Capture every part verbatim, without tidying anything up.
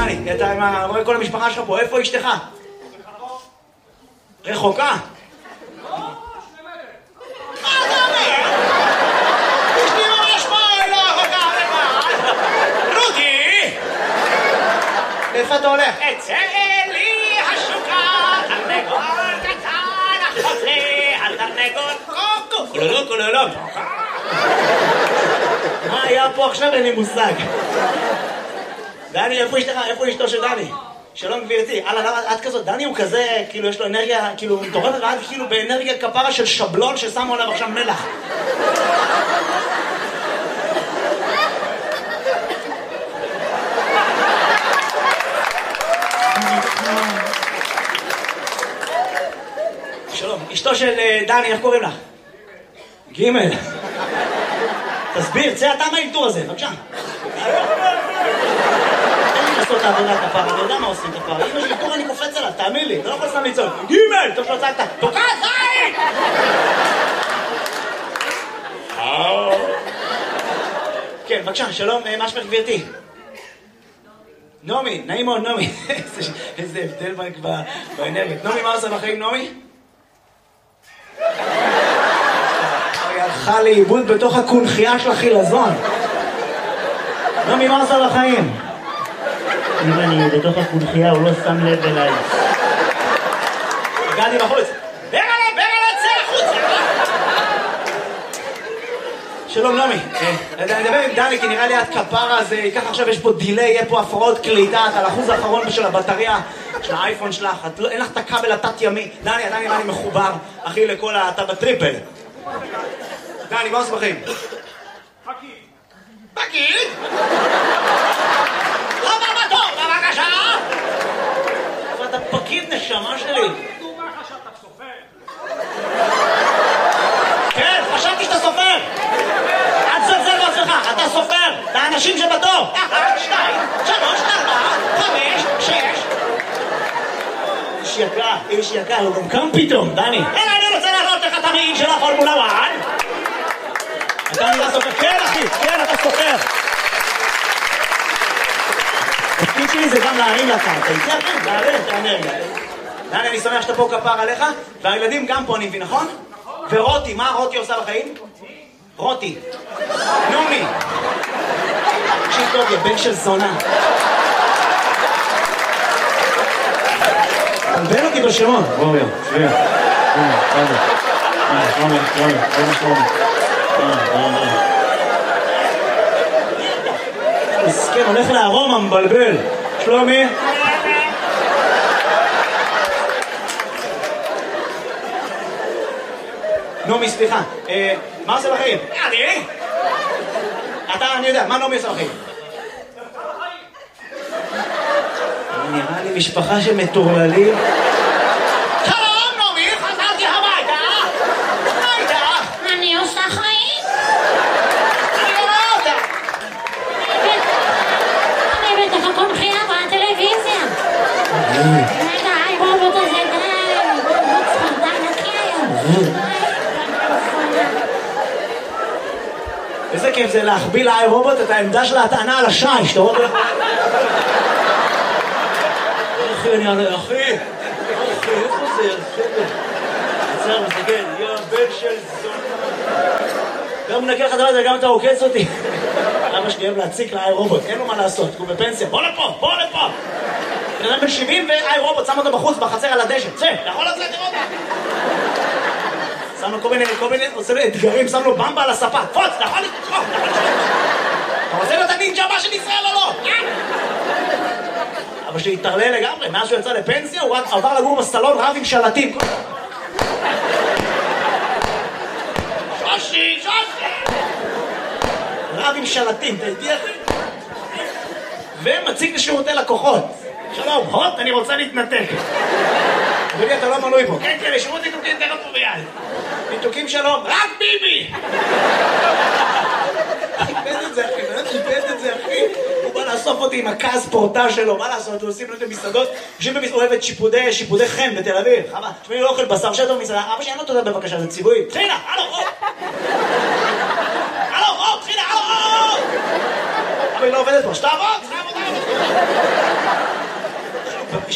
דני, אתה רואה כל המשפחה שלך פה, איפה אשתך? רחוקה? לא, שני מטר. מה אתה אומר? אשתי ממש פה, לא רחוקה לך. רותי! איפה אתה הולך? אצא לי השוקה, תרנגול קטן, אחות לי, התרנגול קוקו, קולולו קולולו. מה היה פה עכשיו? אין לי מושג. דני, איפה אשתך? איפה אשתו של דני? שלום גבירתי. הלאה, למה את כזאת? דני הוא כזה, כאילו יש לו אנרגיה, כאילו מטורפת, ואת כאילו באנרגיה כפרה של שבלון ששמו עליו עכשיו מלח. שלום, אשתו של דני, איך קוראים לך? גימל. תסביר, צא אתה מהאלתור הזה, בבקשה. אין לי לעשות את העבודה כפרה, אני יודע מה עושים כפרה. אם יש אלתור אני קופץ עליו, תאמין לי, אתה לא יכול סתם לצעוד. גימל! טוב שלא צעקת, תוקע זין! כן, בבקשה, שלום, מה שמך גבירתי? נעמי, נעים מאוד נעמי. איזה הבדל באנרגיות. נעמי, מה עושה בחיים נעמי? היא הלכה לאיבוד בתוך הקונחייה של החילזון. נעמי, מה עושה בחיים? אם אני בתוך הקונחייה הוא לא שם לב אליי. הגעתי בחוץ. ברלה, ברלה, צא החוצה! שלום נעמי, אני מדבר עם דני כי נראה לי את כפרה הזה, ככה עכשיו יש פה דיליי, יהיה פה הפרעות קליטה, את על אחוז האחרון של הבטריה של האייפון שלך, אין לך את הכבל התת ימי. דני, דני נראה לי מחובר, אחי לכל אתה בטריפל. דני, מה עושה בחיים? פקיד. פקיד? הבא בתור, בבקשה! אבל אתה פקיד נשמה שלי. דומה לך שאתה סופר. כן, חשבתי שאתה סופר. אל תזלזל בעצמך, אתה סופר. את האנשים שבתור. אחת, שתיים, שלוש, ארבע, חמש, שש. איש יקר, איש יקר, הוא גם קם פתאום, דני. אלא אני רוצה להראות לך את המעיל של הפורמולה אחת. אתה נראה סופר. כן אחי, כן אתה סופר. התפקיד שלי זה גם להרים לקרקע, איתי אחי, להרים את האנרגיה. דני, אני שמח שאתה פה כפר עליך, והילדים גם פה אני מבין, נכון? ורותי, מה רותי עושה בחיים? רותי. נעמי. תקשיב טוב, יא בן של זונה. תלבן אותי בשמות. בואו יו, שביע. הנה, תודה. הנה, שלומי, שלומי, שלומי, שלומי. מסכן, הולך לארומה, מבלבל. שלומי? נעמי, סליחה, מה עושה בחיים? אני? אתה, אני יודע, מה נעמי עושה בחיים? נראה לי משפחה של מטורללים. שלום, נעמי, חזרתי הביתה. מה איתך? אני עושה חיים. אני לא רואה אותה. אני בתוך הקונחייה בטלוויזיה. רגע, היי רובוט הזה, די. רובוט ספרדן נקי היום. איזה כיף זה להחביא לאי רובוט את העמדה של ההטענה על השיש, אתה רואה? אחי, אני ענה, אחי, אחי, איפה זה? עצר, מסתכל, יא בן של זונה. גם מנקה לך דבר הזה, גם אתה עוקץ אותי. אבא שלי אוהב להציק לאי רובוט, אין לו מה לעשות, הוא בפנסיה, בוא לפה, בוא לפה. בן אדם בן שבעים ואי רובוט, שם אותו בחוץ, בחצר על הדשא, צא, אתה יכול לצאת לראות. שם לו כל מיני, כל מיני, עושה לו אתגרים, שם לו במבה על הספה, פוץ, אתה יכול לתקוף, אתה יכול לתקוף. אתה רוצה להיות הנינג'ה הבא של ישראל או לא? אבא שלי התערלל לגמרי, מאז שהוא יצא לפנסיה, הוא רק עבר לגור בסלון רב עם שלטים. שושי, שושי! רב עם שלטים, אתה איתי אחי? ומציג לשירותי לקוחות. שלום, הוט, אני רוצה להתנתק. אדוני, אתה לא מנוי פה. כן, כן, לשירות ניתוקים תכף פה ביד. ניתוקים שלום. רק ביבי! איבד את זה, אחי, באמת איבד את זה, אחי. הוא בא לאסוף אותי עם הכעס פורטה שלו, מה לעשות? הוא עושים לו את המסעדות, יושבים במסעדות, אוהבת שיפודי, שיפודי חן בתל אביב. חבל, תשמעי, לא אוכל בשר שטו במסעדה. אבא שאין לו תודה בבקשה, זה ציווי. תחילה, הלו, או! הלו, או, תחילה, הלו, או! אבל היא לא עובדת פה, שתעבוד, עבודה, עבודה.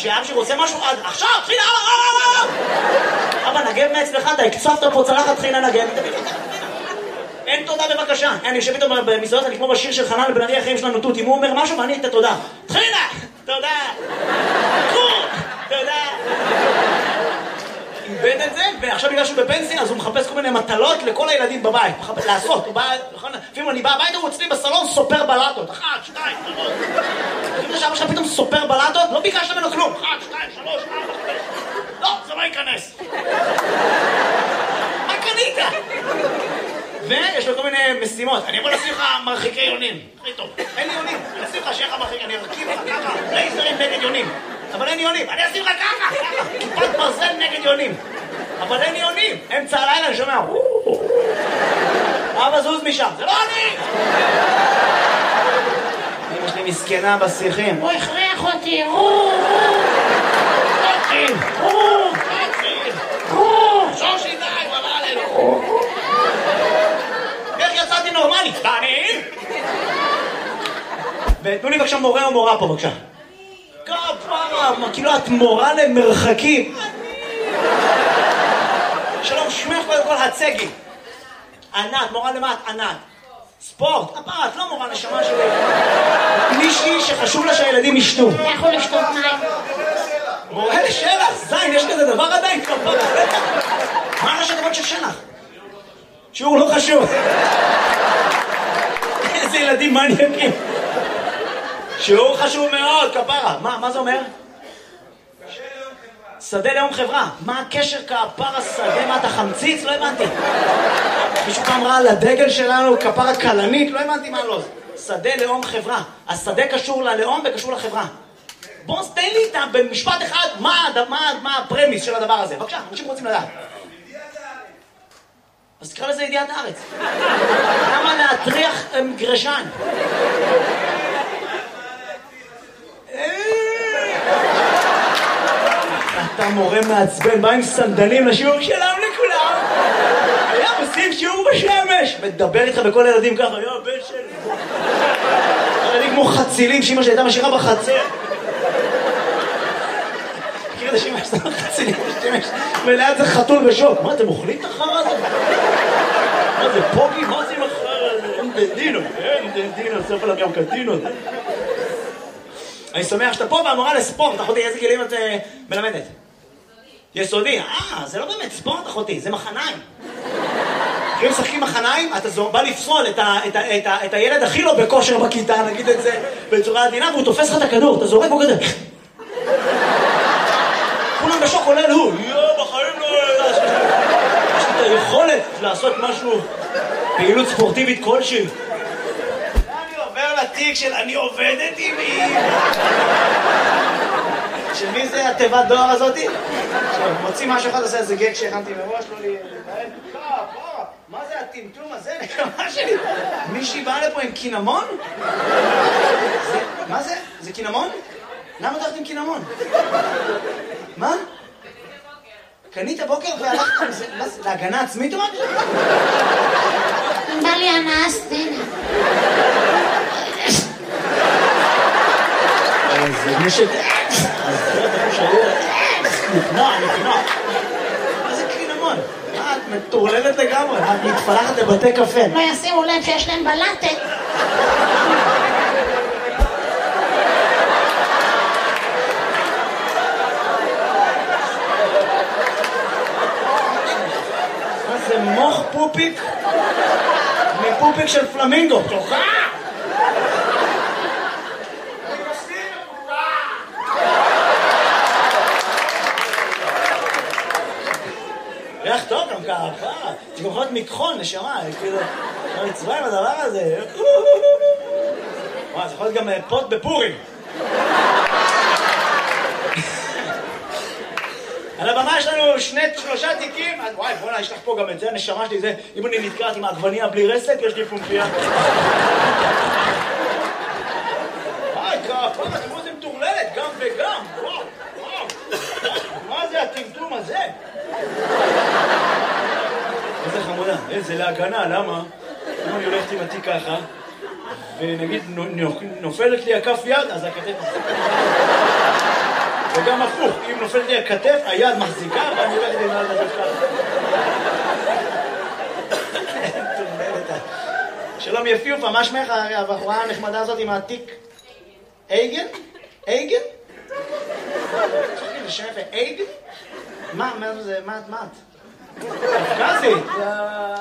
כשאבא שלי רוצה משהו, אז עכשיו, תחילה, אבא, נגב מאצלך, אתה הקצבת פה צלחת, תחילה נגב. אין תודה בבקשה. אני יושב איתו במסעדות, אני כמו בשיר של חנן בן ארי, החיים שלנו תות. אם הוא אומר משהו, ואני את תודה. תחילה, תודה. תודה. איבד את זה, ועכשיו בגלל שהוא בפנסיה, אז הוא מחפש כל מיני מטלות לכל הילדים בבית. לעשות, הוא בא, לפעמים אני בא הביתה, הוא אצלי בסלון סופר בלטות. אחת, שתיים, שלוש. לפעמים שאבא שלך פתאום סופר בלטות, לא ביקשת ממנו כלום. אחת, שתיים, שלוש, ארבע, חמש. לא, זה לא ייכנס. מה קנית? ויש לו כל מיני משימות. אני יכול לשים לך מרחיקי יונים. הכי טוב. אין לי יונים. אני אשים לך שיהיה לך מרחיק, אני ארכיב לך ככה. לייזרים נגד יונים. אבל אין יונים. אני אשים לך ככה, ככה. כיפת ברזל נגד יונים. אבל אין יונים. אמצע הלילה אני שומע. אבא זוז משם. זה לא אני! אמא שלי מסכנה בשיחים. הוא הכריח אותי. שושי די, הוא אמר עלינו. איך יצאתי נורמלי? דני? ותנו לי בבקשה מורה או מורה פה בבקשה. כפרה, כאילו את מורה למרחקים. שלום, שמך קודם כל הצגי. ענת, מורה למה את? ענת. ספורט, כפרה, את לא מורה נשמה שלי. מישהי שחשוב לה שהילדים ישתו. לכו לשתות מים. מורה לשלח, זין, יש כזה דבר עדיין כפרה. מה ראשי דבר של שלח? שיעור לא חשוב. איזה ילדים מעניינים. שיעור חשוב מאוד, כפרה. מה, מה זה אומר? שדה לאום חברה. מה הקשר כפרה שדה? מה אתה חמציץ? לא הבנתי. מישהו פעם ראה על הדגל שלנו כפרה קלנית? לא הבנתי מה לא. שדה לאום חברה. השדה קשור ללאום וקשור לחברה. בוא תן לי איתה במשפט אחד מה, מה, מה הפרמיס של הדבר הזה. בבקשה, אנשים רוצים לדעת. אז תקרא לזה ידיעת הארץ. למה להטריח גרשן? אתה מורה מעצבן, בא עם סנדלים לשיעור שלם לכולם. היה עושים שיעור בשמש. מדבר איתך בכל הילדים ככה, היה בן שלי. ילדים כמו חצילים, שאמא שהייתה משאירה בחצר. מכיר את השמש, זה לא חצילים בשמש. וליד זה חתול בשוק. מה, אתם אוכלים את החרא הזה? מה זה פוגי? מה זה עם החרא הזה? אין דדינו, אין דדינו, סוף עליו גם קדינו. אני שמח שאתה פה והמורה לספורט. אחותי, איזה גילים את מלמדת? יסודי. אה, זה לא באמת ספורט, אחותי, זה מחניים. כשהם משחקים מחניים, אתה בא לפסול את הילד הכי לא בכושר בכיתה, נגיד את זה בצורה עדינה, והוא תופס לך את הכדור, אתה זורק בו כזה. כולם בשוק עולה לו, יואו, בחיים לא... יש לי את היכולת לעשות משהו, פעילות ספורטיבית כלשהי. אני עובר לתיק של אני עובדת עם מי. של מי זה התיבת דואר הזאתי? מוציא משהו אחד, עושה איזה גג שהכנתי מראש, לא לי... מה זה הטמטום הזה? נקמה שלי. מישהי באה לפה עם קינמון? מה זה? זה קינמון? למה הלכת עם קינמון? מה? קנית בוקר והלכת עם זה? להגנה עצמית או משהו? בא לי הנאה סצנה. זה מי ש... נקנוע, נקנוע. מה זה קינמון? מה, את מטורללת לגמרי? את מתפלחת לבתי קפה. לא ישימו לב שיש להם בלטת. מה זה מוח פופיק? מפופיק של פלמינגו. תוכה! ריח טוב גם ככה, זה גם יכול להיות מקחון, נשמה, כאילו, לא נצבע עם הדבר הזה. וואי, זה יכול להיות גם פוט בפורים. על הבמה יש לנו שני, שלושה תיקים, וואי, בוא'נה, יש לך פה גם את זה, הנשמה שלי, זה, אם אני נתקעת עם העגבניה בלי רסק, יש לי פומפיה. וואי, כפה, תראו זה מטורללת, גם וגם, וואו, וואו. מה זה הטמטום הזה? איזה חמודה, איזה להגנה, למה? אם אני הולכת עם התיק ככה, ונגיד נופלת לי הכף יד, אז הכתף... וגם הפוך, אם נופלת לי הכתף, היד מחזיקה, ואני הולך לי מעל לדבר ככה. שלום יפיופה, מה שמך הבחורה הנחמדה הזאת עם העתיק? אייגן? אייגן? זה שם יפה, אייגן? מה, מה זה, מה את? מה את? קפקזית?